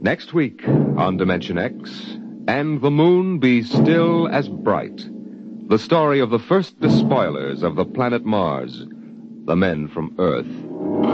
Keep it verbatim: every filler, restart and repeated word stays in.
Next week on Dimension X, And the Moon Be Still as Bright, the story of the first despoilers of the planet Mars, the men from Earth.